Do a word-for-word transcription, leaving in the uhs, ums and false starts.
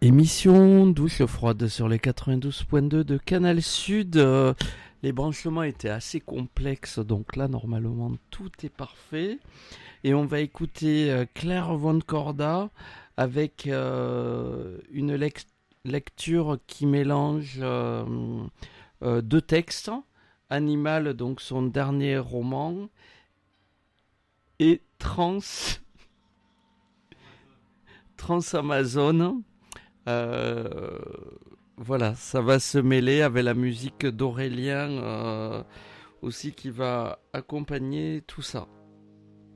Émission douce froide sur les quatre-vingt-douze point deux de Canal Sud. Euh, les branchements étaient assez complexes, donc là normalement tout est parfait. Et on va écouter euh, Claire Von Corda avec euh, une lec- lecture qui mélange euh, euh, deux textes. Animal, donc son dernier roman, et Trans, Trans Amazon. Euh, voilà, ça va se mêler avec la musique d'Aurélien euh, aussi qui va accompagner tout ça.